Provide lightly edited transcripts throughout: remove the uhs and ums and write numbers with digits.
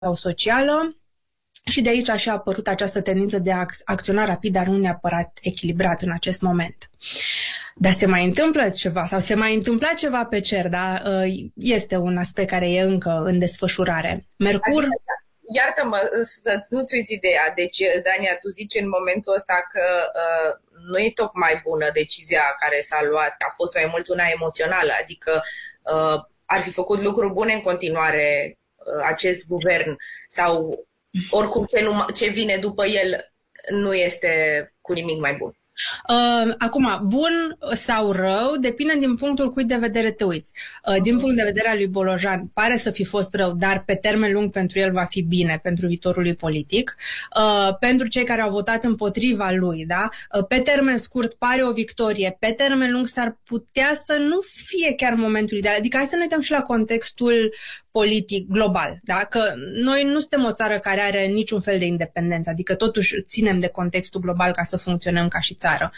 sau socială. Și de aici a și apărut această tendință de a acționa rapid, dar nu neapărat echilibrat în acest moment. Dar se mai întâmplă ceva, sau se mai întâmpla ceva pe cer, da? Este un aspect care e încă în desfășurare. Mercur... Iartă-mă să-ți nu-ți uiți ideea. Deci, Zania, tu zici în momentul ăsta că nu e tocmai bună decizia care s-a luat, a fost mai mult una emoțională, adică ar fi făcut lucruri bune în continuare acest guvern sau oricum ce vine după el nu este cu nimic mai bun. Acum, bun sau rău, depinde din punctul cui de vedere te uiți. Din punct de vedere al lui Bolojan, pare să fi fost rău, dar pe termen lung pentru el va fi bine pentru viitorul lui politic. Pentru cei care au votat împotriva lui, da? Pe termen scurt pare o victorie, pe termen lung s-ar putea să nu fie chiar momentul ideal. Adică hai să ne uităm și la contextul politic global, da? Că noi nu suntem o țară care are niciun fel de independență, adică totuși ținem de contextul global ca să funcționăm ca și țară.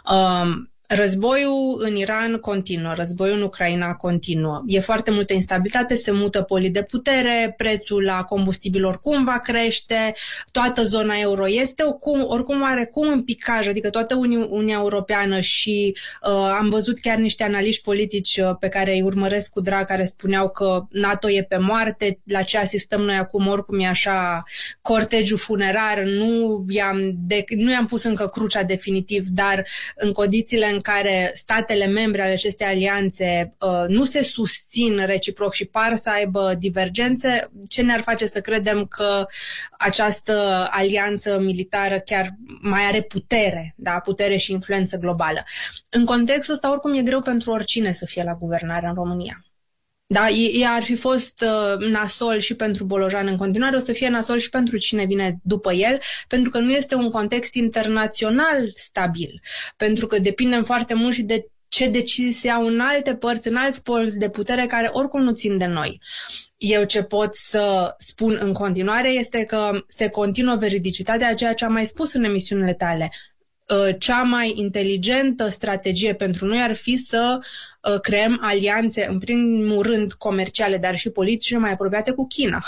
Războiul în Iran continuă, războiul în Ucraina continuă. E foarte multă instabilitate, se mută polii de putere, prețul la combustibil oricum va crește, toată zona euro este oricum oarecum în picaj, adică toată Uniunea Europeană și am văzut chiar niște analiști politici pe care îi urmăresc cu drag, care spuneau că NATO e pe moarte, la ce asistăm noi acum oricum e așa cortegiul funerar, nu i-am pus încă crucea definitiv, dar în condițiile în care statele membre ale acestei alianțe nu se susțin reciproc și par să aibă divergențe, ce ne-ar face să credem că această alianță militară chiar mai are putere, da? Putere și influență globală. În contextul ăsta, oricum, e greu pentru oricine să fie la guvernare în România. Da, ea ar fi fost nasol și pentru Bolojan în continuare, o să fie nasol și pentru cine vine după el, pentru că nu este un context internațional stabil, pentru că depindem foarte mult și de ce decizii se iau în alte părți, în alți poli de putere care oricum nu țin de noi. Eu ce pot să spun în continuare este că se continuă veridicitatea a ceea ce am mai spus în emisiunile tale. Cea mai inteligentă strategie pentru noi ar fi să creăm alianțe, în primul rând comerciale, dar și politice mai apropiate cu China.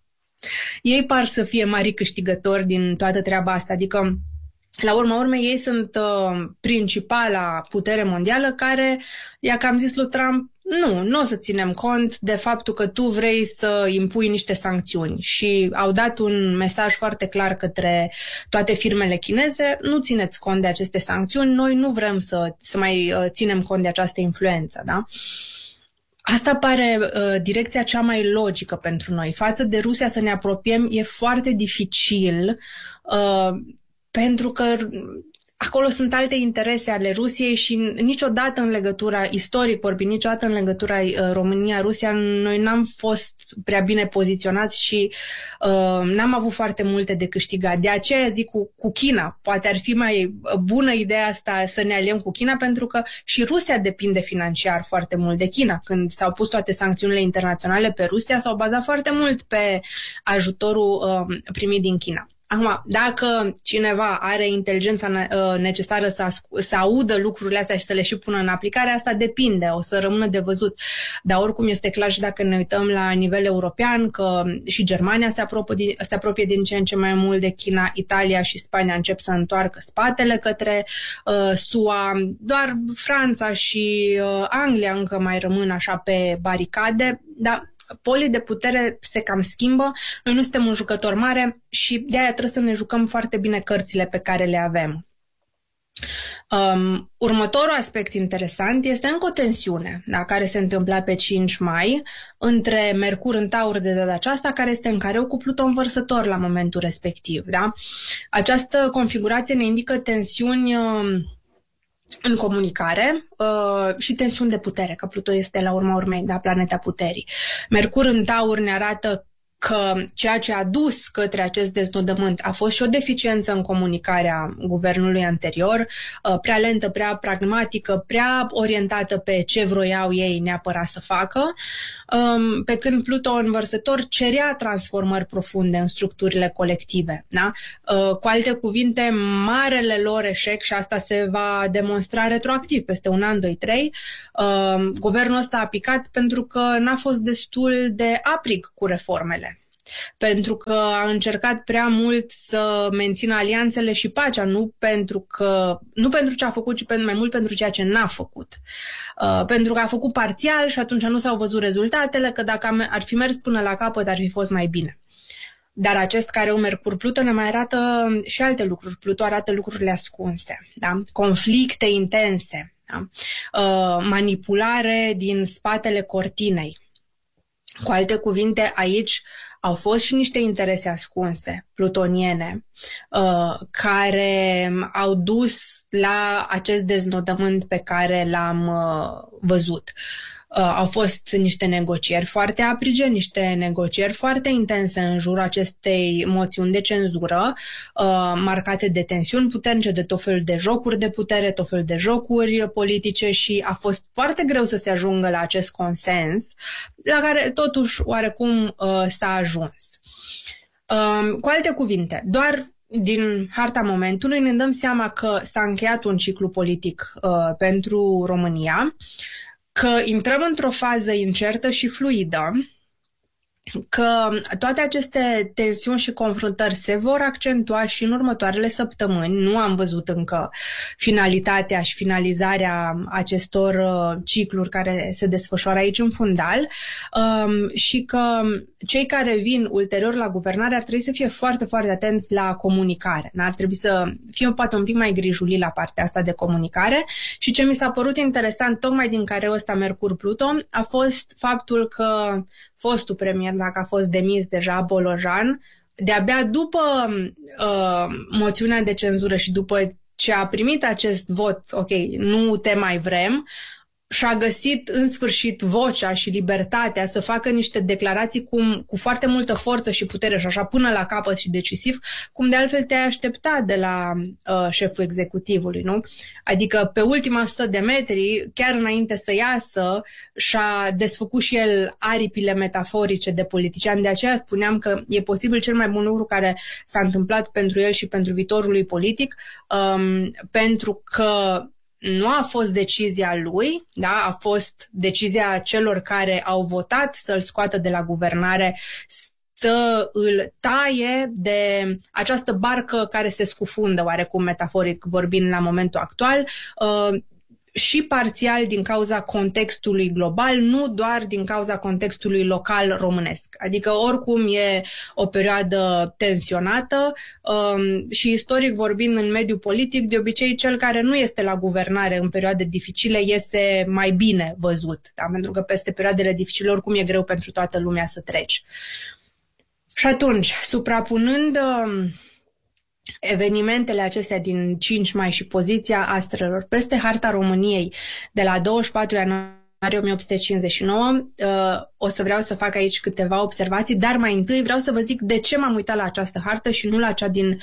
Ei par să fie mari câștigători din toată treaba asta, adică la urma urmei ei sunt principala putere mondială care, i-a cam zis lui Trump, nu o să ținem cont de faptul că tu vrei să impui niște sancțiuni și au dat un mesaj foarte clar către toate firmele chineze, nu țineți cont de aceste sancțiuni, noi nu vrem să mai ținem cont de această influență, da? Asta pare direcția cea mai logică pentru noi. Față de Rusia să ne apropiem e foarte dificil pentru că acolo sunt alte interese ale Rusiei și niciodată în legătura, istoric vorbind, niciodată în legătura România-Rusia, noi n-am fost prea bine poziționați și n-am avut foarte multe de câștigat. De aceea zic cu China. Poate ar fi mai bună ideea asta să ne aliem cu China, pentru că și Rusia depinde financiar foarte mult de China. Când s-au pus toate sancțiunile internaționale pe Rusia, s-au bazat foarte mult pe ajutorul primit din China. Acum, dacă cineva are inteligența necesară să audă lucrurile astea și să le și pună în aplicare, asta depinde, o să rămână de văzut. Dar oricum este clar și dacă ne uităm la nivel european că și Germania se apropie din ce în ce mai mult de China, Italia și Spania încep să întoarcă spatele către SUA, doar Franța și Anglia încă mai rămân așa pe baricade, dar polii de putere se cam schimbă, noi nu suntem un jucător mare și de-aia trebuie să ne jucăm foarte bine cărțile pe care le avem. Următorul aspect interesant este încă o tensiune, da, care se întâmpla pe 5 mai între Mercur în Taur de data aceasta, care este în careu cu Pluton vărsător la momentul respectiv. Da? Această configurație ne indică tensiuni în comunicare și tensiuni de putere, că Pluto este la urma urmei, da, planeta puterii. Mercur în Taur ne arată că ceea ce a dus către acest deznodământ a fost și o deficiență în comunicarea guvernului anterior, prea lentă, prea pragmatică, prea orientată pe ce vroiau ei neapărat să facă, pe când Pluto în Vărsător cerea transformări profunde în structurile colective. Da? Cu alte cuvinte, marele lor eșec, și asta se va demonstra retroactiv peste un an, 2, 3, guvernul ăsta a picat pentru că n-a fost destul de aprig cu reformele. pentru că a încercat prea mult să mențină alianțele și pacea, nu pentru ce a făcut, ci mai mult pentru ceea ce n-a făcut. Pentru că a făcut parțial și atunci nu s-au văzut rezultatele, că dacă ar fi mers până la capăt ar fi fost mai bine. Dar acest careu Mercur-Pluto ne mai arată și alte lucruri. Pluto arată lucrurile ascunse, da? Conflicte intense, da? Manipulare din spatele cortinei. Cu alte cuvinte, aici au fost și niște interese ascunse, plutoniene, care au dus la acest deznodământ pe care l-am văzut. Au fost niște negocieri foarte aprige, niște negocieri foarte intense în jurul acestei moțiuni de cenzură, marcate de tensiuni puternice, de tot felul de jocuri de putere, tot felul de jocuri politice și a fost foarte greu să se ajungă la acest consens, la care totuși oarecum s-a ajuns. Cu alte cuvinte, doar din harta momentului ne dăm seama că s-a încheiat un ciclu politic pentru România, că intrăm într-o fază incertă și fluidă, că toate aceste tensiuni și confruntări se vor accentua și în următoarele săptămâni. Nu am văzut încă finalitatea și finalizarea acestor cicluri care se desfășoară aici în fundal, și că cei care vin ulterior la guvernare ar trebui să fie foarte, foarte atenți la comunicare. Ar trebui să fie poate un pic mai grijuli la partea asta de comunicare. Și ce mi s-a părut interesant tocmai din careul ăsta Mercur-Pluto a fost faptul că fostul premier, dacă a fost demis deja, Bolojan, de-abia după moțiunea de cenzură și după ce a primit acest vot, ok, nu te mai vrem, și-a găsit în sfârșit vocea și libertatea să facă niște declarații cu foarte multă forță și putere și așa până la capăt și decisiv, cum de altfel te-ai aștepta de la șeful executivului, nu? Adică pe ultima 100 de metri, chiar înainte să iasă, și-a desfăcut și el aripile metaforice de politician. De aceea spuneam că e posibil cel mai bun lucru care s-a întâmplat pentru el și pentru viitorul lui politic, pentru că nu a fost decizia lui, da? A fost decizia celor care au votat să-l scoată de la guvernare, să îl taie de această barcă care se scufundă, oarecum metaforic vorbind la momentul actual, și parțial din cauza contextului global, nu doar din cauza contextului local românesc. Adică oricum e o perioadă tensionată și istoric vorbind în mediul politic, de obicei cel care nu este la guvernare în perioade dificile iese mai bine văzut, da? Pentru că peste perioadele dificile oricum e greu pentru toată lumea să treci. Și atunci, suprapunând evenimentele acestea din 5 mai și poziția astrelor peste harta României de la 24 ianuarie 1859, o să vreau să fac aici câteva observații, dar mai întâi vreau să vă zic de ce m-am uitat la această hartă și nu la cea din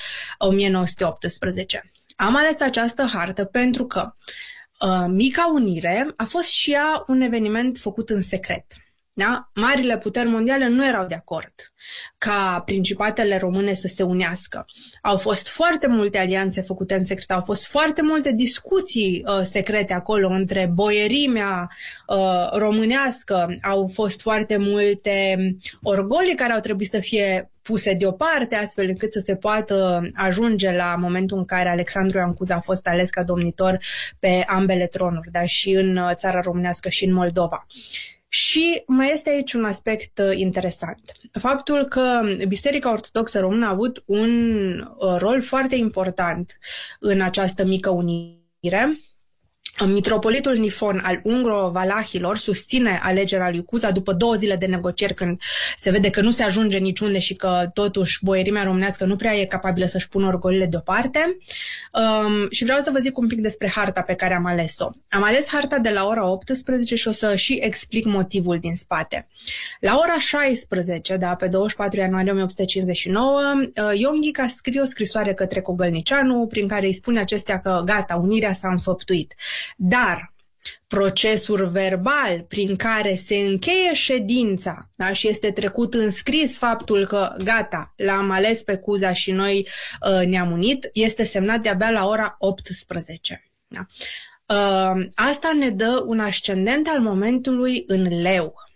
1918. Am ales această hartă pentru că Mica Unire a fost și ea un eveniment făcut în secret. Da? Marile puteri mondiale nu erau de acord ca principatele române să se unească. Au fost foarte multe alianțe făcute în secret, au fost foarte multe discuții secrete acolo între boierimea românească, au fost foarte multe orgolii care au trebuit să fie puse deoparte, astfel încât să se poată ajunge la momentul în care Alexandru Ioan Cuza a fost ales ca domnitor pe ambele tronuri, dar și în țara românească și în Moldova. Și mai este aici un aspect interesant. Faptul că Biserica Ortodoxă Română a avut un rol foarte important în această mică unire. Mitropolitul Nifon al ungro-valahilor susține alegerea lui Cuza după 2 zile de negocieri, când se vede că nu se ajunge niciunde și că totuși boierimea românească nu prea e capabilă să-și pună orgolile deoparte. Și vreau să vă zic un pic despre harta pe care am ales-o. Am ales harta de la ora 18 și o să și explic motivul din spate. La ora 16, da, pe 24 ianuarie 1859, Ion Ghica scrie o scrisoare către Cogălnicianu prin care îi spune acestea că gata, unirea s-a înfăptuit. Dar procesul verbal prin care se încheie ședința, da, și este trecut în scris faptul că gata, l-am ales pe Cuza și noi ne-am unit, este semnat de-abia la ora 18. Da. Asta ne dă un ascendent al momentului în leu.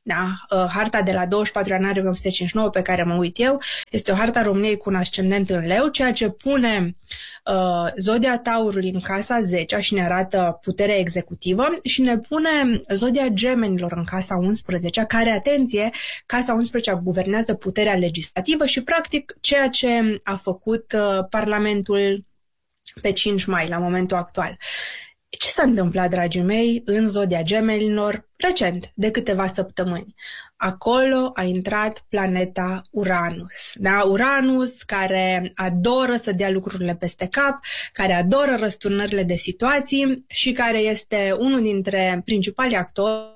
Da? Harta de la 24 ianuarie 1959 pe care mă uit eu este o harta României cu un ascendent în leu, ceea ce pune zodia Taurului în casa 10 și ne arată puterea executivă și ne pune zodia Gemenilor în casa 11, care, atenție, casa 11 guvernează puterea legislativă și practic ceea ce a făcut Parlamentul pe 5 mai la momentul actual. Ce s-a întâmplat, dragii mei, în zodia Gemenilor recent, de câteva săptămâni? Acolo a intrat planeta Uranus. Da? Uranus, care adoră să dea lucrurile peste cap, care adoră răsturnările de situații și care este unul dintre principalii actori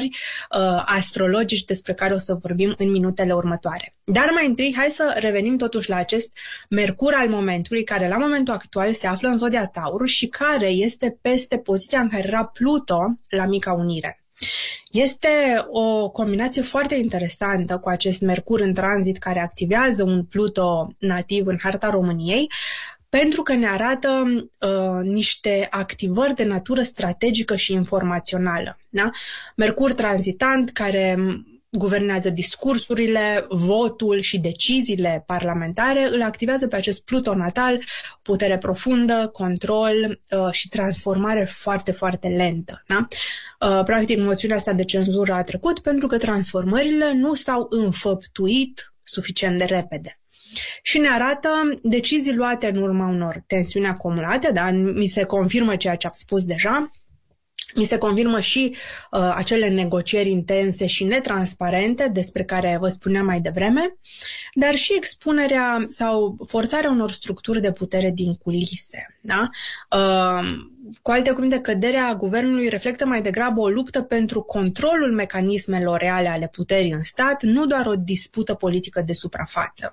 astrologici despre care o să vorbim în minutele următoare. Dar mai întâi, hai să revenim totuși la acest Mercur al momentului, care la momentul actual se află în zodia Taur și care este peste poziția în care era Pluto la Mica Unire. Este o combinație foarte interesantă cu acest Mercur în tranzit care activează un Pluto nativ în harta României, pentru că ne arată niște activări de natură strategică și informațională. Da? Mercur tranzitant care guvernează discursurile, votul și deciziile parlamentare, îl activează pe acest Pluto natal, putere profundă, control și transformare foarte, foarte lentă. Da? Practic, moțiunea asta de cenzură a trecut pentru că transformările nu s-au înfăptuit suficient de repede. Și ne arată decizii luate în urma unor tensiuni acumulate, da? Mi se confirmă ceea ce am spus deja, mi se confirmă și acele negocieri intense și netransparente despre care vă spuneam mai devreme, dar și expunerea sau forțarea unor structuri de putere din culise. Da? Cu alte cuvinte, căderea guvernului reflectă mai degrabă o luptă pentru controlul mecanismelor reale ale puterii în stat, nu doar o dispută politică de suprafață.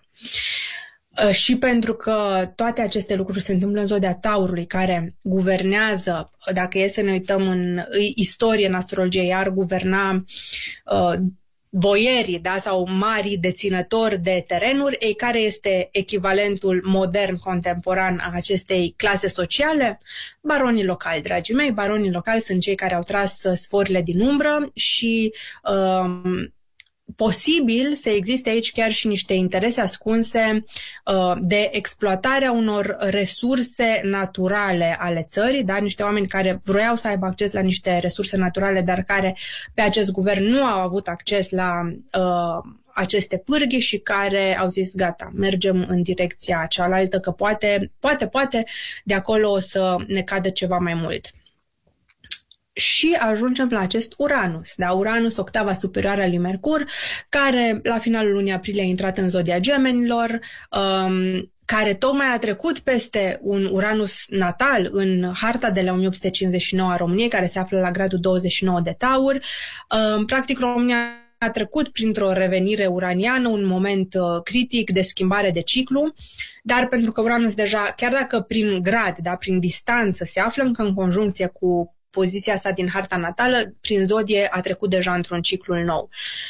Și pentru că toate aceste lucruri se întâmplă în zodia Taurului, care guvernează, dacă e să ne uităm în istorie, în astrologie, ar guverna boierii, da, sau mari deținători de terenuri, ei, care este echivalentul modern, contemporan a acestei clase sociale? Baronii locali, dragii mei. Baronii locali sunt cei care au tras sforile din umbră și posibil să existe aici chiar și niște interese ascunse de exploatarea unor resurse naturale ale țării, da? Niște oameni care vroiau să aibă acces la niște resurse naturale, dar care pe acest guvern nu au avut acces la aceste pârghii și care au zis gata, mergem în direcția cealaltă, că poate de acolo o să ne cadă ceva mai mult. Și ajungem la acest Uranus, da? Uranus, octava superioară a lui Mercur, care la finalul lunii aprilie a intrat în zodia Gemenilor, care tocmai a trecut peste un Uranus natal în harta de la 1859 a României, care se află la gradul 29 de Taur. Practic, România a trecut printr-o revenire uraniană, un moment critic de schimbare de ciclu, dar pentru că Uranus deja, chiar dacă prin grad, da, prin distanță, se află încă în conjuncție cu poziția sa din harta natală, prin zodie a trecut deja într-un ciclu nou,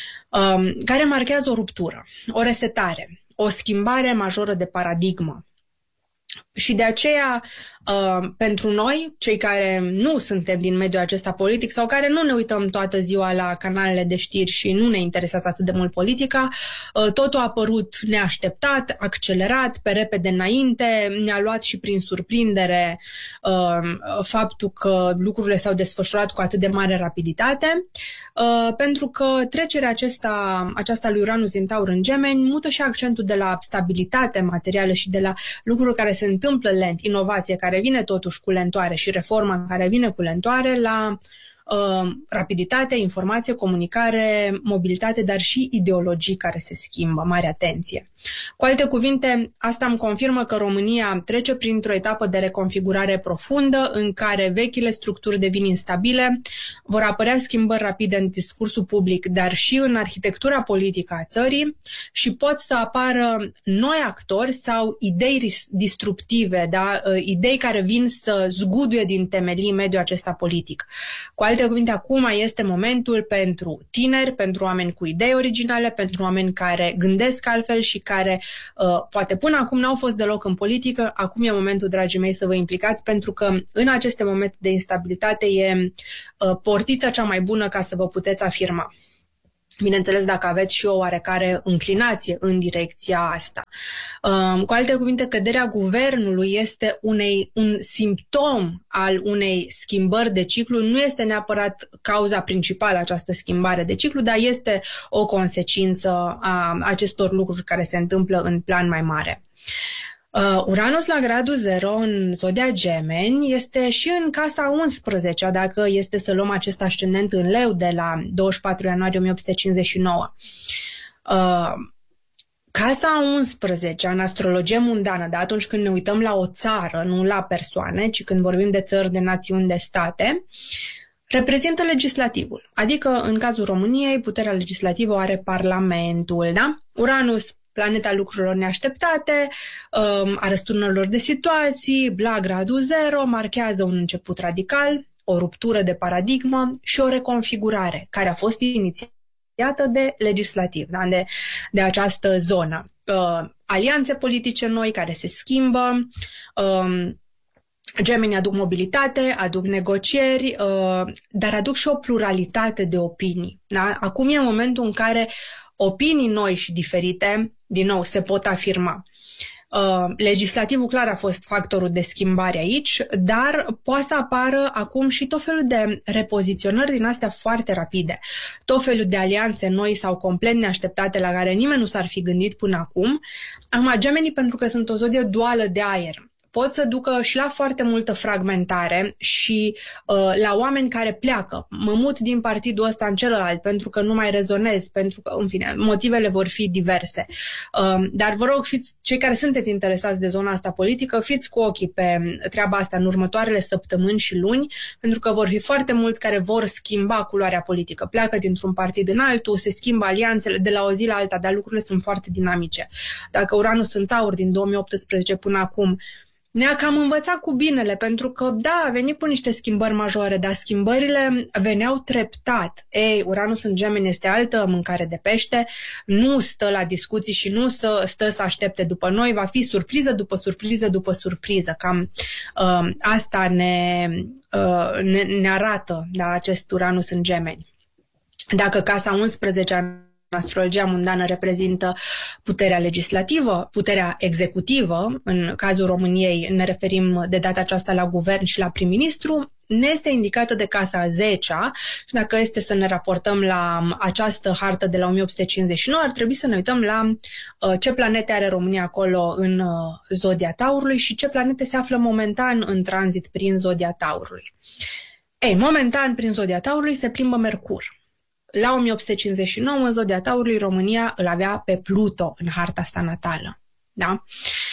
care marchează o ruptură, o resetare, o schimbare majoră de paradigmă. Și de aceea, pentru noi, cei care nu suntem din mediul acesta politic sau care nu ne uităm toată ziua la canalele de știri și nu ne interesează atât de mult politica, totul a apărut neașteptat, accelerat, pe repede înainte, ne-a luat și prin surprindere faptul că lucrurile s-au desfășurat cu atât de mare rapiditate, pentru că trecerea aceasta lui Uranus din Taur în Gemeni mută și accentul de la stabilitate materială și de la lucruri care se întâmplă lent, inovație care vine totuși cu lentoare și reforma care vine cu lentoare, la rapiditate, informație, comunicare, mobilitate, dar și ideologii care se schimbă. Mare atenție! Cu alte cuvinte, asta îmi confirmă că România trece printr-o etapă de reconfigurare profundă în care vechile structuri devin instabile, vor apărea schimbări rapide în discursul public, dar și în arhitectura politică a țării și pot să apară noi actori sau idei disruptive, da? Idei care vin să zguduie din temelii mediul acesta politic. Cu alte cuvinte, acum este momentul pentru tineri, pentru oameni cu idei originale, pentru oameni care gândesc altfel și care poate până acum n-au fost deloc în politică. Acum e momentul, dragii mei, să vă implicați, pentru că în aceste momente de instabilitate e portița cea mai bună ca să vă puteți afirma. Bineînțeles, dacă aveți și o oarecare înclinație în direcția asta. Cu alte cuvinte, căderea guvernului este un simptom al unei schimbări de ciclu. Nu este neapărat cauza principală această schimbare de ciclu, dar este o consecință a acestor lucruri care se întâmplă în plan mai mare. Uranus la gradul 0 în zodia Gemeni este și în casa 11, dacă este să luăm acest ascendent în Leu de la 24 ianuarie 1859. Casa 11 în astrologie mundană, dar atunci când ne uităm la o țară, nu la persoane, ci când vorbim de țări, de națiuni, de state, reprezintă legislativul. Adică, în cazul României, puterea legislativă o are Parlamentul, da? Uranus, planeta lucrurilor neașteptate, a răsturnărilor de situații, la gradul 0, marchează un început radical, o ruptură de paradigmă și o reconfigurare, care a fost inițiată de legislativ, da? de această zonă. Alianțe politice noi care se schimbă, Gemeni aduc mobilitate, aduc negocieri, dar aduc și o pluralitate de opinii. Da? Acum e momentul în care opinii noi și diferite, din nou, se pot afirma. Legislativul clar a fost factorul de schimbare aici, dar poate să apară acum și tot felul de repoziționări din astea foarte rapide, tot felul de alianțe noi sau complet neașteptate la care nimeni nu s-ar fi gândit până acum. Acum, Gemenii, pentru că sunt o zodie duală de aer, pot să ducă și la foarte multă fragmentare și la oameni care pleacă. Mă mut din partidul ăsta în celălalt pentru că nu mai rezonez, pentru că, în fine, motivele vor fi diverse. Dar vă rog, fiți cei care sunteți interesați de zona asta politică, fiți cu ochii pe treaba asta în următoarele săptămâni și luni, pentru că vor fi foarte mulți care vor schimba culoarea politică. Pleacă dintr-un partid în altul, se schimbă alianțele de la o zi la alta, dar lucrurile sunt foarte dinamice. Dacă Uranus în Taur din 2018 până acum ne-a cam învățat cu binele, pentru că, da, a venit cu niște schimbări majore, dar schimbările veneau treptat. Uranus în Gemeni este altă mâncare de pește, nu stă la discuții și nu stă să aștepte după noi, va fi surpriză după surpriză după surpriză. Cam asta ne arată, da, acest Uranus în Gemeni. Dacă casa 11 astrologia mundană reprezintă puterea legislativă, puterea executivă, în cazul României ne referim de data aceasta la guvern și la prim-ministru, ne este indicată de casa 10-a și dacă este să ne raportăm la această hartă de la 1859, ar trebui să ne uităm la ce planete are România acolo în zodia Taurului și ce planete se află momentan în tranzit prin zodia Taurului. Momentan prin zodia Taurului se plimbă Mercur. La 1859, în zodia Taurului, România îl avea pe Pluto în harta sa natală. Da?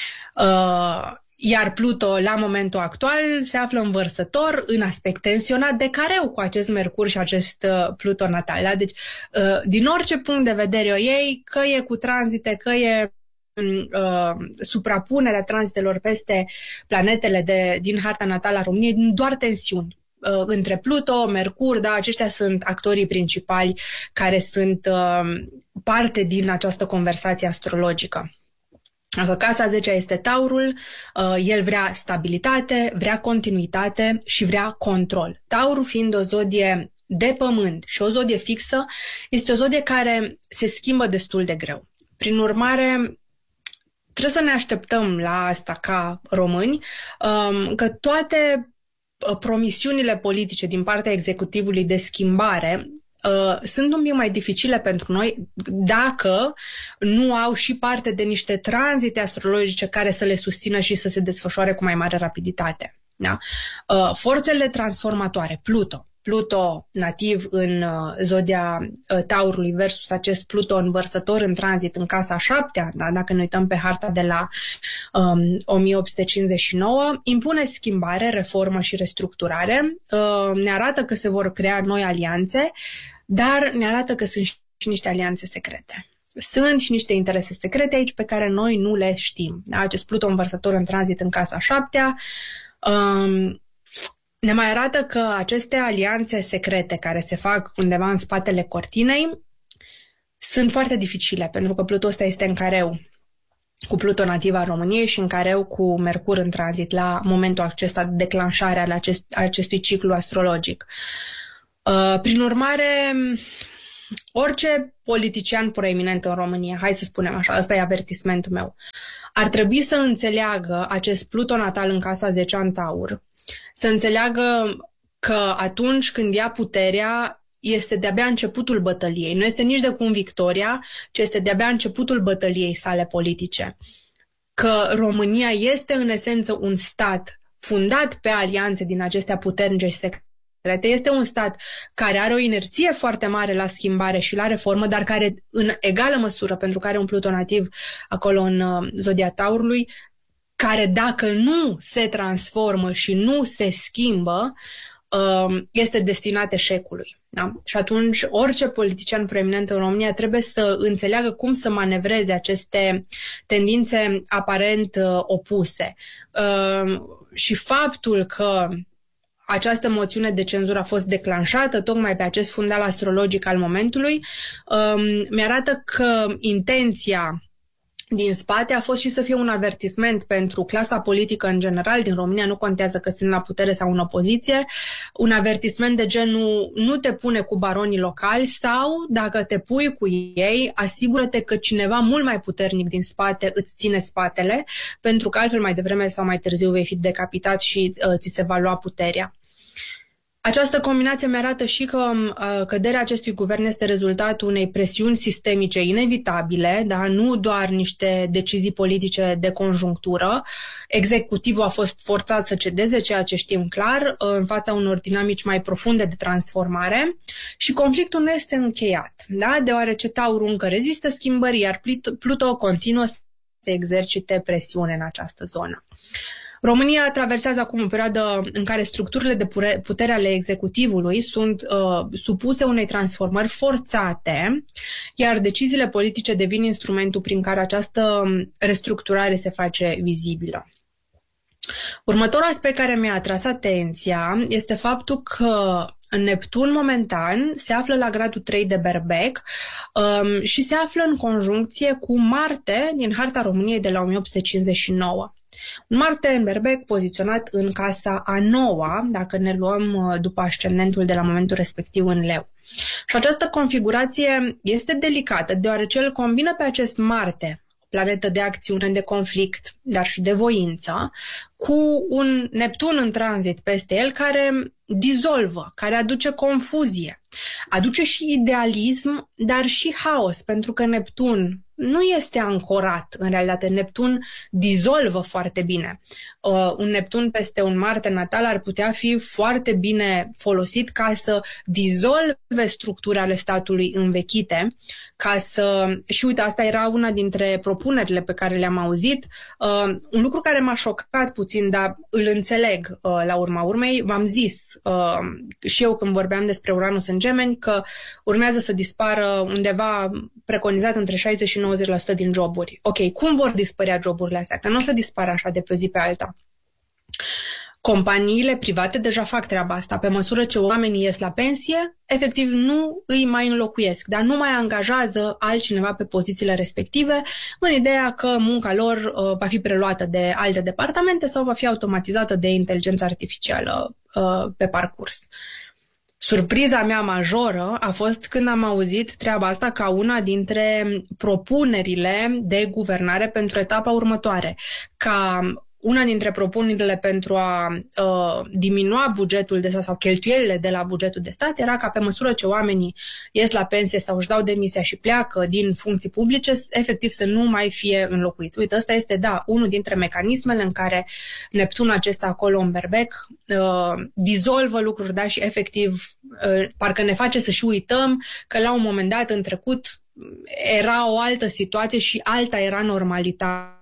Iar Pluto, la momentul actual, se află în Vărsător, în aspect tensionat de careu cu acest Mercur și acest Pluto natal. Da? Deci, din orice punct de vedere o iei, că e cu tranzite, că e suprapunerea tranzitelor peste planetele din harta natală a României, doar tensiuni. Între Pluto, Mercur, da, aceștia sunt actorii principali care sunt parte din această conversație astrologică. Dacă casa 10 este Taurul, el vrea stabilitate, vrea continuitate și vrea control. Taurul fiind o zodie de pământ și o zodie fixă, este o zodie care se schimbă destul de greu. Prin urmare, trebuie să ne așteptăm la asta ca români, că toate promisiunile politice din partea executivului de schimbare sunt un pic mai dificile pentru noi dacă nu au și parte de niște tranzite astrologice care să le susțină și să se desfășoare cu mai mare rapiditate. Da? Forțele transformatoare, Pluto nativ în zodia Taurului versus acest Pluto în Vărsător în tranzit în casa 7-a, da? Dacă ne uităm pe harta de la 1859, impune schimbare, reformă și restructurare, ne arată că se vor crea noi alianțe, dar ne arată că sunt și niște alianțe secrete. Sunt și niște interese secrete aici pe care noi nu le știm. Da? Acest Pluto în Vărsător în tranzit în casa 7-a ne mai arată că aceste alianțe secrete care se fac undeva în spatele cortinei sunt foarte dificile, pentru că Pluto ăsta este în careu cu Pluto nativ al României și în careu cu Mercur în tranzit la momentul acesta de declanșare al acestui ciclu astrologic. Prin urmare, orice politician proeminent în România, hai să spunem așa, ăsta e avertismentul meu, ar trebui să înțeleagă acest Pluton natal în casa 10 în Taur, să înțeleagă că atunci când ia puterea este de-abia începutul bătăliei. Nu este nici de cum victoria, ci este de-abia începutul bătăliei sale politice. Că România este în esență un stat fundat pe alianțe din acestea puternice și secrete. Este un stat care are o inerție foarte mare la schimbare și la reformă, dar care în egală măsură, pentru că are un Pluton nativ acolo în zodia Taurului, care dacă nu se transformă și nu se schimbă, este destinat eșecului. Da? Și atunci orice politician preeminent în România trebuie să înțeleagă cum să manevreze aceste tendințe aparent opuse. Și faptul că această moțiune de cenzură a fost declanșată tocmai pe acest fundal astrologic al momentului mi-arată că intenția din spate a fost și să fie un avertisment pentru clasa politică în general din România, nu contează că sunt la putere sau în opoziție, un avertisment de genul nu te pune cu baronii locali sau, dacă te pui cu ei, asigură-te că cineva mult mai puternic din spate îți ține spatele, pentru că altfel mai devreme sau mai târziu vei fi decapitat și ți se va lua puterea. Această combinație mi-arată și că căderea acestui guvern este rezultatul unei presiuni sistemice inevitabile, da? Nu doar niște decizii politice de conjunctură. Executivul a fost forțat să cedeze, ceea ce știm clar, în fața unor dinamici mai profunde de transformare și conflictul nu este încheiat, da? Deoarece Taurul încă rezistă schimbării, iar Pluto continuă să exercite presiune în această zonă. România traversează acum o perioadă în care structurile de putere ale executivului sunt supuse unei transformări forțate, iar deciziile politice devin instrumentul prin care această restructurare se face vizibilă. Următorul aspect care mi-a atras atenția este faptul că Neptun momentan se află la gradul 3 de Berbec și se află în conjuncție cu Marte din harta României de la 1859. Un Marte în Berbec poziționat în casa a 9-a, dacă ne luăm după ascendentul de la momentul respectiv în Leu. Și această configurație este delicată, deoarece îl combină pe acest Marte, planetă de acțiune, de conflict, dar și de voință, cu un Neptun în tranzit peste el care dizolvă, care aduce confuzie, aduce și idealism, dar și haos, pentru că Neptun nu este ancorat, în realitate. Neptun dizolvă foarte bine. Un Neptun peste un Marte natal ar putea fi foarte bine folosit ca să dizolve structuri ale statului învechite, ca să... Și uite, asta era una dintre propunerile pe care le-am auzit. Un lucru care m-a șocat puțin, dar îl înțeleg la urma urmei. V-am zis și eu când vorbeam despre Uranus în Gemeni că urmează să dispară undeva preconizat între 60 și 90% din joburi. Ok, cum vor dispărea joburile astea? Că nu o să dispară așa de pe o zi pe alta. Companiile private deja fac treaba asta. Pe măsură ce oamenii ies la pensie, efectiv nu îi mai înlocuiesc, dar nu mai angajează altcineva pe pozițiile respective, în ideea că munca lor va fi preluată de alte departamente sau va fi automatizată de inteligența artificială pe parcurs. Surpriza mea majoră a fost când am auzit treaba asta ca una dintre propunerile de guvernare pentru etapa următoare, ca una dintre propunerile pentru a diminua bugetul de stat sau cheltuielile de la bugetul de stat era ca pe măsură ce oamenii ies la pensie sau își dau demisia și pleacă din funcții publice, efectiv să nu mai fie înlocuiți. Uite, ăsta este, da, unul dintre mecanismele în care Neptunul acesta acolo în Berbec dizolvă lucruri, da, și efectiv parcă ne face să și uităm că la un moment dat în trecut era o altă situație și alta era normalitatea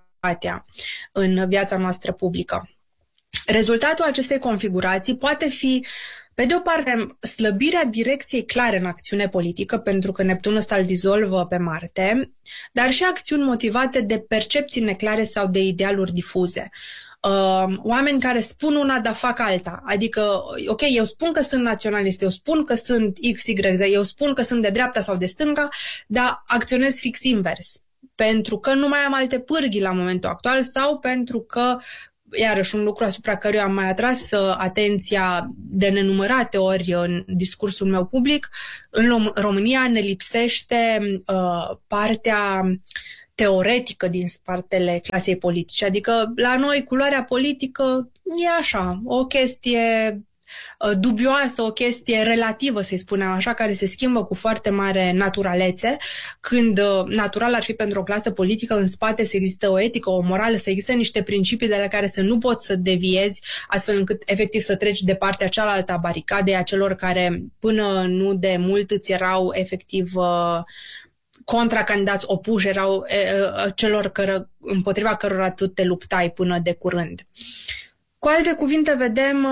în viața noastră publică. Rezultatul acestei configurații poate fi, pe de o parte, slăbirea direcției clare în acțiune politică, pentru că Neptun ăsta îl dizolvă pe Marte, dar și acțiuni motivate de percepții neclare sau de idealuri difuze. Oameni care spun una, dar fac alta. Adică, ok, eu spun că sunt naționalist, eu spun că sunt X, Y, Z, eu spun că sunt de dreapta sau de stânga, dar acționez fix invers. Pentru că nu mai am alte pârghii la momentul actual sau pentru că iarăși un lucru asupra căruia am mai atras atenția de nenumărate ori în discursul meu public, în România ne lipsește partea teoretică din spatele clasei politice. Adică la noi culoarea politică e așa, o chestie dubioasă, o chestie relativă, să-i spunem așa, care se schimbă cu foarte mare naturalețe, când natural ar fi pentru o clasă politică în spate să există o etică, o morală, să există niște principii de la care să nu poți să deviezi, astfel încât efectiv să treci de partea cealaltă a baricadei, a celor care până nu de mult îți erau efectiv contracandidați opuși, erau celor împotriva cărora tu te luptai până de curând. Cu alte cuvinte, vedem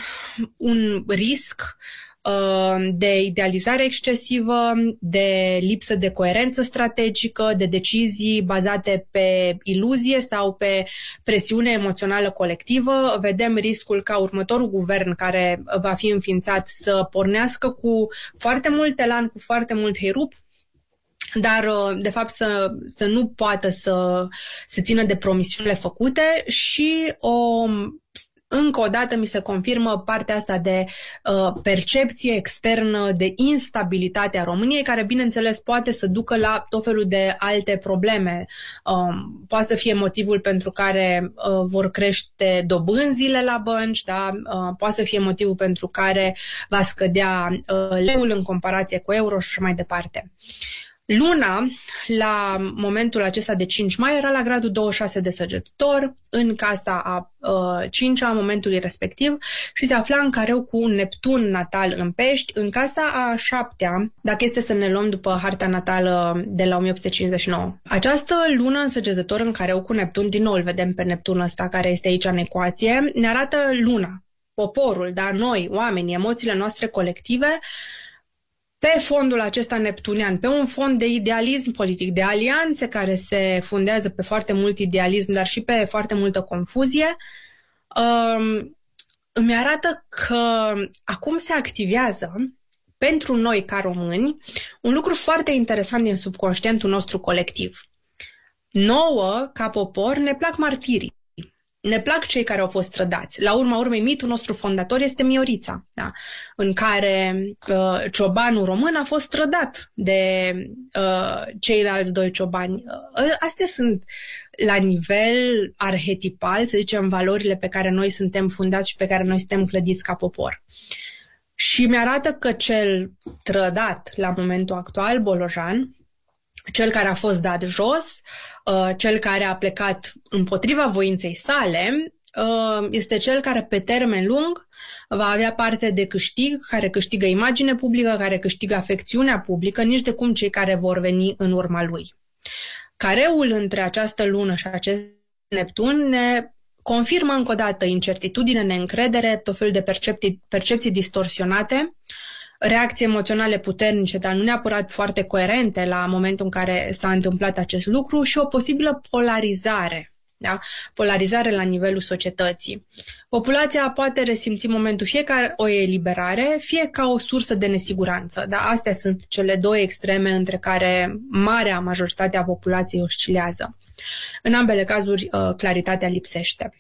un risc de idealizare excesivă, de lipsă de coerență strategică, de decizii bazate pe iluzie sau pe presiune emoțională colectivă. Vedem riscul ca următorul guvern care va fi înființat să pornească cu foarte mult elan, cu foarte mult herup, dar, de fapt, să nu poată să se țină de promisiunile făcute și încă o dată mi se confirmă partea asta de percepție externă, de instabilitate a României, care, bineînțeles, poate să ducă la tot felul de alte probleme. Poate să fie motivul pentru care vor crește dobânzile la bănci, da? Poate să fie motivul pentru care va scădea leul în comparație cu euro și așa mai departe. Luna, la momentul acesta de 5 mai, era la gradul 26 de Săgetător, în casa a 5-a momentului respectiv și se afla în careu cu un Neptun natal în Pești, în casa a 7-a, dacă este să ne luăm după harta natală de la 1859. Această lună în Săgetător, în careu cu Neptun, din nou îl vedem pe Neptun ăsta care este aici în ecuație, ne arată luna, poporul, dar noi, oamenii, emoțiile noastre colective, pe fondul acesta neptunian, pe un fond de idealism politic, de alianțe care se fundează pe foarte mult idealism, dar și pe foarte multă confuzie, îmi arată că acum se activează pentru noi ca români un lucru foarte interesant din subconștientul nostru colectiv. Nouă, ca popor, ne plac martirii. Ne plac cei care au fost trădați. La urma urmei, mitul nostru fondator este Miorița, da? În care ciobanul român a fost trădat de ceilalți doi ciobani. Astea sunt, la nivel arhetipal, să zicem, valorile pe care noi suntem fundați și pe care noi suntem clădiți ca popor. Și mi-arată că cel trădat la momentul actual, Bolojan, cel care a fost dat jos, cel care a plecat împotriva voinței sale, este cel care pe termen lung va avea parte de câștig, care câștigă imagine publică, care câștigă afecțiunea publică, nici de cum cei care vor veni în urma lui. Careul între această lună și acest Neptun ne confirmă încă o dată incertitudine, neîncredere, tot felul de percepții distorsionate, reacții emoționale puternice, dar nu neapărat foarte coerente la momentul în care s-a întâmplat acest lucru și o posibilă polarizare, da? Polarizare la nivelul societății. Populația poate resimți în momentul fie ca o eliberare, fie ca o sursă de nesiguranță. Da? Astea sunt cele două extreme între care marea majoritate a populației oscilează. În ambele cazuri, claritatea lipsește.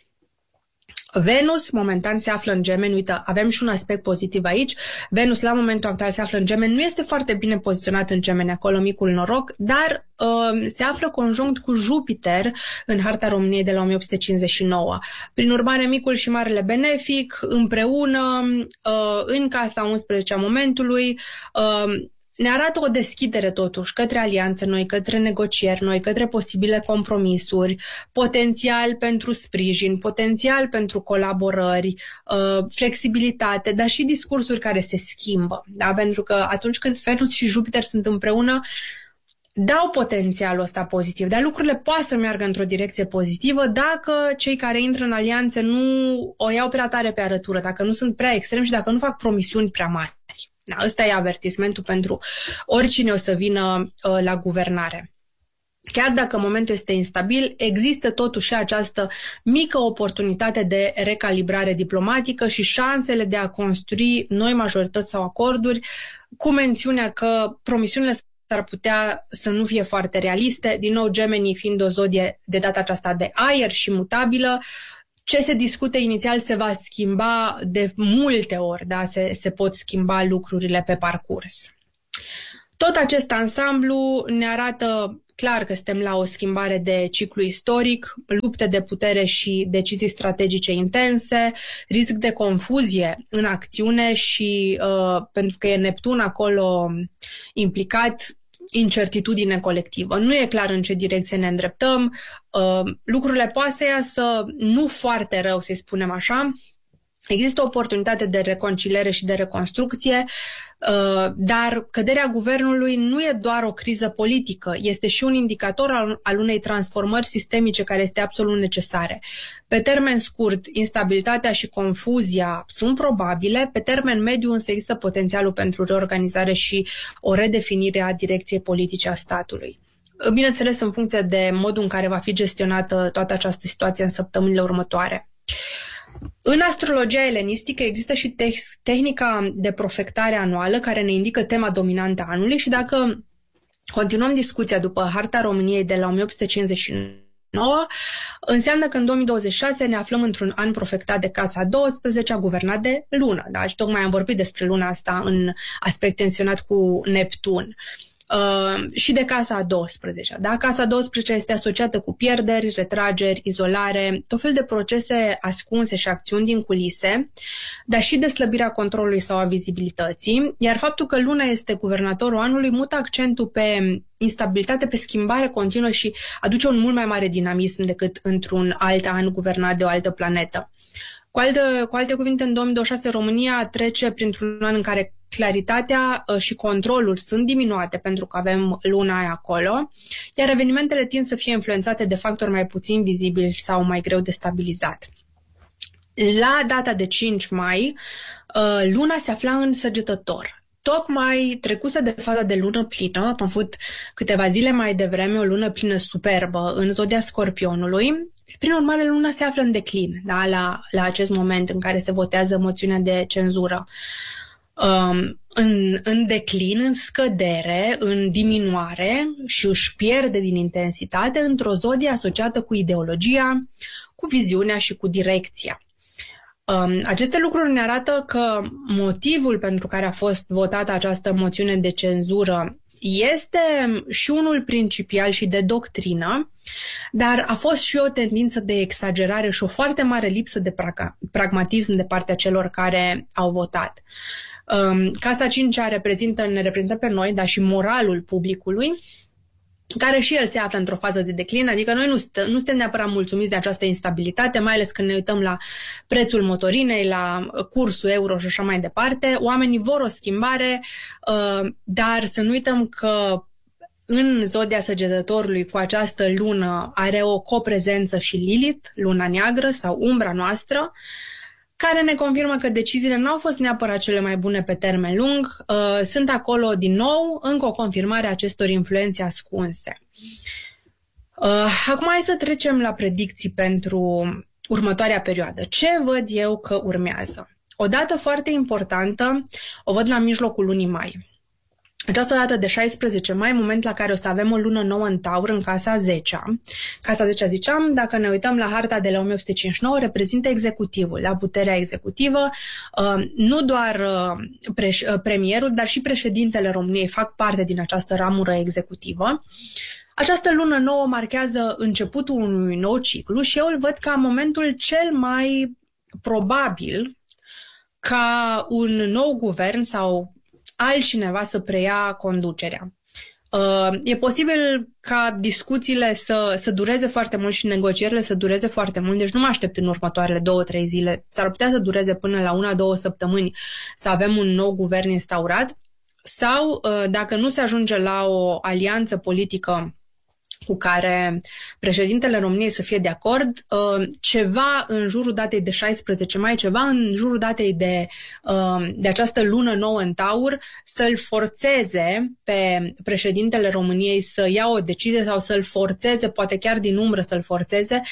Venus momentan se află în Gemeni, uite, avem și un aspect pozitiv aici. Venus la momentul actual se află în Gemeni, nu este foarte bine poziționat în Gemeni, acolo micul noroc, dar se află conjunct cu Jupiter în harta României de la 1859. Prin urmare, micul și marele benefic, împreună, în casa 11 a momentului, ne arată o deschidere totuși către alianțe noi, către negocieri noi, către posibile compromisuri, potențial pentru sprijin, potențial pentru colaborări, flexibilitate, dar și discursuri care se schimbă. Da? Pentru că atunci când Venus și Jupiter sunt împreună, dau potențialul ăsta pozitiv, dar lucrurile poate să meargă într-o direcție pozitivă dacă cei care intră în alianțe nu o iau prea tare pe arătură, dacă nu sunt prea extremi și dacă nu fac promisiuni prea mari. Da, ăsta e avertismentul pentru oricine o să vină la guvernare. Chiar dacă momentul este instabil, există totuși această mică oportunitate de recalibrare diplomatică și șansele de a construi noi majorități sau acorduri, cu mențiunea că promisiunile s-ar putea să nu fie foarte realiste. Din nou, Gemenii fiind o zodie de data aceasta de aer și mutabilă, ce se discute inițial se va schimba de multe ori, da? Se pot schimba lucrurile pe parcurs. Tot acest ansamblu ne arată clar că suntem la o schimbare de ciclu istoric, lupte de putere și decizii strategice intense, risc de confuzie în acțiune și, pentru că e Neptun acolo implicat, incertitudine colectivă. Nu e clar în ce direcție ne îndreptăm, lucrurile poate să iasă nu foarte rău, să-i spunem așa. Există o oportunitate de reconciliere și de reconstrucție, dar căderea guvernului nu e doar o criză politică, este și un indicator al unei transformări sistemice care este absolut necesare. Pe termen scurt, instabilitatea și confuzia sunt probabile, pe termen mediu însă există potențialul pentru reorganizare și o redefinire a direcției politice a statului. Bineînțeles, în funcție de modul în care va fi gestionată toată această situație în săptămânile următoare. În astrologia elenistică există și tehnica de profectare anuală care ne indică tema dominantă a anului și dacă continuăm discuția după harta României de la 1859, înseamnă că în 2026 ne aflăm într-un an profectat de casa 12, guvernat de lună. Da? Și tocmai am vorbit despre luna asta în aspect tensionat cu Neptun. Și de casa a 12. Da? Casa 12 este asociată cu pierderi, retrageri, izolare, tot fel de procese ascunse și acțiuni din culise, dar și de slăbirea controlului sau a vizibilității, iar faptul că luna este guvernatorul anului mută accentul pe instabilitate, pe schimbare continuă și aduce un mult mai mare dinamism decât într-un alt an guvernat de o altă planetă. Cu alte cuvinte, în 2026 România trece printr-un an în care claritatea și controlul sunt diminuate pentru că avem luna aia acolo, iar evenimentele tind să fie influențate de factori mai puțin vizibili sau mai greu de stabilizat. La data de 5 mai, luna se afla în Săgetător. Tocmai trecuse de faza de lună plină, am avut câteva zile mai devreme o lună plină superbă în zodia Scorpionului. Prin urmare, luna se află în declin, da, la acest moment în care se votează moțiunea de cenzură. În declin, în scădere, în diminuare și își pierde din intensitate într-o zodie asociată cu ideologia, cu viziunea și cu direcția. Aceste lucruri ne arată că motivul pentru care a fost votată această moțiune de cenzură este și unul principial și de doctrină, dar a fost și o tendință de exagerare și o foarte mare lipsă de pragmatism de partea celor care au votat. Casa 5-a ne reprezintă pe noi, dar și moralul publicului, care și el se află într-o fază de declin, adică noi nu suntem neapărat mulțumiți de această instabilitate, mai ales când ne uităm la prețul motorinei, la cursul euro și așa mai departe. Oamenii vor o schimbare, dar să nu uităm că în zodia Săgetătorului cu această lună are o coprezență și Lilith, luna neagră sau umbra noastră, care ne confirmă că deciziile nu au fost neapărat cele mai bune pe termen lung. Sunt acolo din nou încă o confirmare a acestor influențe ascunse. Acum hai să trecem la predicții pentru următoarea perioadă. Ce văd eu că urmează? O dată foarte importantă o văd la mijlocul lunii mai. Această dată de 16 mai, moment la care o să avem o lună nouă în Taur, în casa 10-a. Casa 10-a, ziceam, dacă ne uităm la harta de la 1859, reprezintă executivul, da? Puterea executivă. Nu doar premierul, dar și președintele României fac parte din această ramură executivă. Această lună nouă marchează începutul unui nou ciclu și eu îl văd ca momentul cel mai probabil ca un nou guvern sau altcineva să preia conducerea. E posibil ca discuțiile să dureze foarte mult și negocierile să dureze foarte mult, deci nu mă aștept în următoarele 2-3 zile. S-ar putea să dureze până la 1-2 săptămâni să avem un nou guvern instaurat sau, dacă nu se ajunge la o alianță politică cu care președintele României să fie de acord, ceva în jurul datei de 16 mai, ceva în jurul datei de această lună nouă în Taur, să-l forțeze pe președintele României să ia o decizie sau să-l forțeze, poate chiar din umbră să-l forțeze,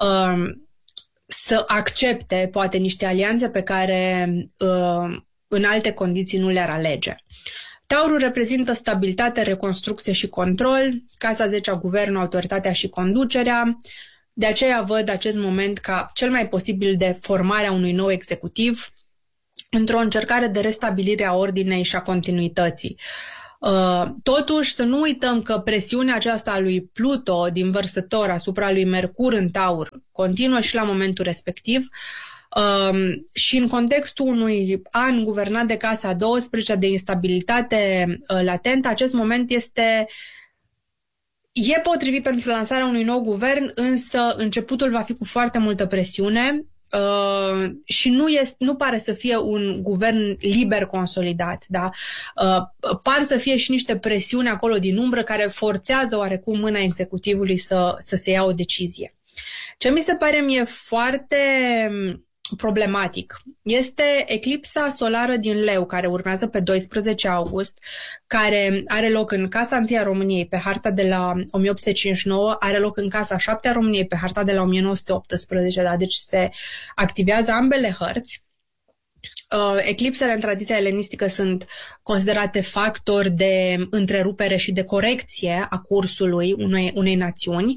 să accepte poate niște alianțe pe care în alte condiții nu le-ar alege. Taurul reprezintă stabilitate, reconstrucție și control, casa 10-a, guvernul, autoritatea și conducerea, De aceea văd acest moment ca cel mai posibil de formarea unui nou executiv într-o încercare de restabilire a ordinei și a continuității. Totuși, să nu uităm că presiunea aceasta a lui Pluto din Vărsător asupra lui Mercur în Taur continuă și la momentul respectiv. Și în contextul unui an guvernat de Casa 12 de instabilitate latentă, acest moment e potrivit pentru lansarea unui nou guvern, însă începutul va fi cu foarte multă presiune și nu pare să fie un guvern liber consolidat. Da? Par să fie și niște presiuni acolo din umbră care forțează oarecum mâna executivului să se ia o decizie. Ce mi se pare mie foarte problematic este eclipsa solară din Leu, care urmează pe 12 august, care are loc în Casa 1 a României pe harta de la 1859, are loc în Casa 7 a României pe harta de la 1918, da? Deci se activează ambele hărți. Eclipsele în tradiția elenistică sunt considerate factori de întrerupere și de corecție a cursului unei națiuni.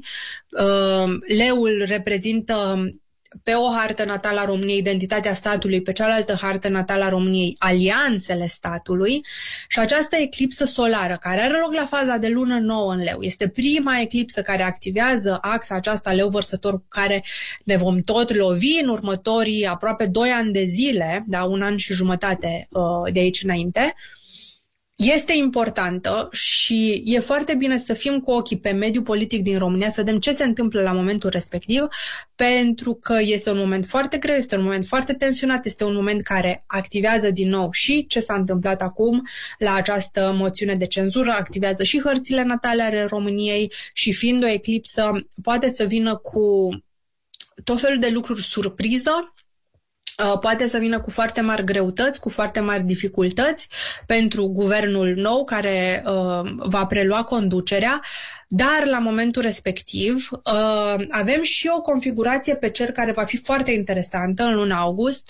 Leul reprezintă pe o hartă natală a României identitatea statului, pe cealaltă hartă natală a României alianțele statului și această eclipsă solară, care are loc la faza de lună nouă în Leu, este prima eclipsă care activează axa aceasta Leu-Vărsător cu care ne vom tot lovi în următorii aproape 2 ani de zile, da, 1 an și jumătate de aici înainte. Este importantă și e foarte bine să fim cu ochii pe mediul politic din România, să vedem ce se întâmplă la momentul respectiv, pentru că este un moment foarte greu, este un moment foarte tensionat, este un moment care activează din nou și ce s-a întâmplat acum la această moțiune de cenzură, activează și hărțile natale ale României și fiind o eclipsă, poate să vină cu tot felul de lucruri surpriză, poate să vină cu foarte mari greutăți, cu foarte mari dificultăți pentru guvernul nou care va prelua conducerea, dar la momentul respectiv avem și o configurație pe cer care va fi foarte interesantă în luna august.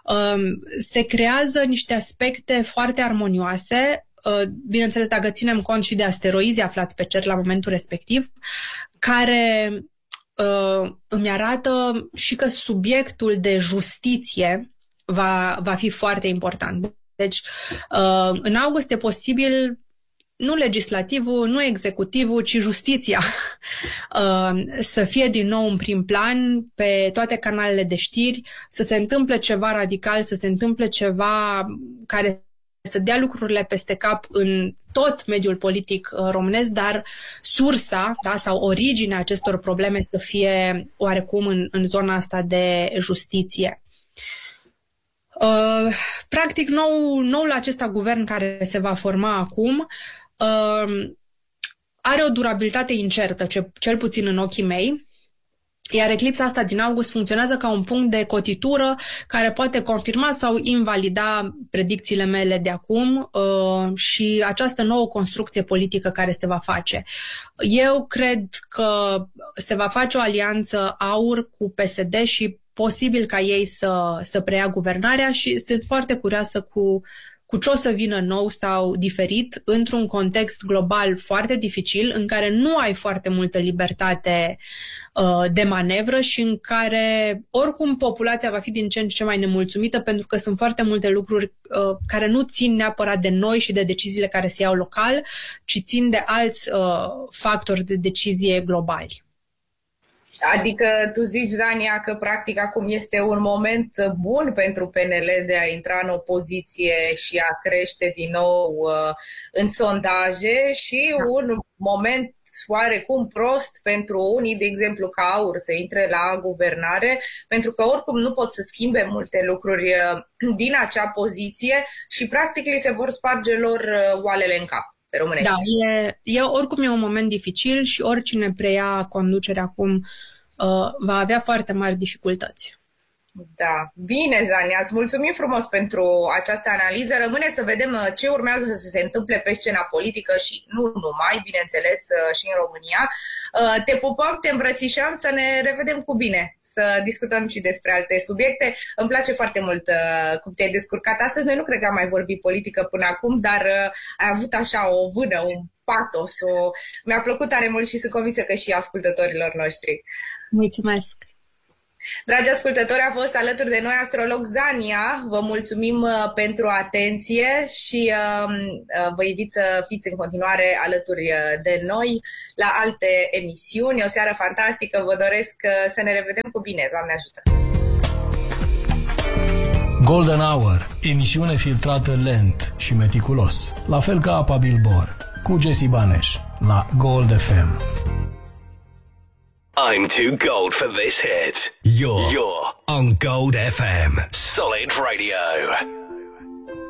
Se creează niște aspecte foarte armonioase, bineînțeles dacă ținem cont și de asteroizi aflați pe cer la momentul respectiv, care îmi arată și că subiectul de justiție va fi foarte important. Deci, în august e posibil nu legislativul, nu executivul, ci justiția să fie din nou în prim plan pe toate canalele de știri, să se întâmple ceva radical, să se întâmple ceva care să dea lucrurile peste cap în tot mediul politic românesc, dar sursa, da, sau originea acestor probleme să fie oarecum în zona asta de justiție. Practic, noul acesta guvern care se va forma acum are o durabilitate incertă, cel puțin în ochii mei. Iar eclipsa asta din august funcționează ca un punct de cotitură care poate confirma sau invalida predicțiile mele de acum și această nouă construcție politică care se va face. Eu cred că se va face o alianță AUR cu PSD și posibil ca ei să preia guvernarea și sunt foarte curioasă cu ce o să vină nou sau diferit într-un context global foarte dificil, în care nu ai foarte multă libertate de manevră și în care oricum populația va fi din ce în ce mai nemulțumită pentru că sunt foarte multe lucruri care nu țin neapărat de noi și de deciziile care se iau local, ci țin de alți factori de decizie globali. Adică tu zici, Zania, că practic acum este un moment bun pentru PNL de a intra în opoziție și a crește din nou în sondaje și un moment oarecum prost pentru unii, de exemplu ca AUR, să intre la guvernare, pentru că oricum nu pot să schimbe multe lucruri din acea poziție și practic li se vor sparge lor oalele în cap. Da, oricum e un moment dificil și oricine preia conducerea acum va avea foarte mari dificultăți. Da. Bine, Zania, îți mulțumim frumos pentru această analiză. Rămâne să vedem ce urmează să se întâmple pe scena politică și nu numai, bineînțeles, și în România. Te pupăm, te îmbrățișăm, să ne revedem cu bine, să discutăm și despre alte subiecte. Îmi place foarte mult cum te-ai descurcat astăzi. Noi nu cred că am mai vorbit politică până acum, dar ai avut așa o vână, un patos. Mi-a plăcut tare mult și sunt convinsă că și ascultătorilor noștri. Mulțumesc! Dragi ascultători, a fost alături de noi astrolog Zania. Vă mulțumim pentru atenție și vă invit să fiți în continuare alături de noi la alte emisiuni. O seară fantastică, vă doresc să ne revedem cu bine. Doamne ajută! Golden Hour, emisiune filtrată lent și meticulos, la fel ca apa Bilbor, cu Jesse Baneș, la Gold FM. I'm too gold for this hit. You're on Gold FM. Solid Radio.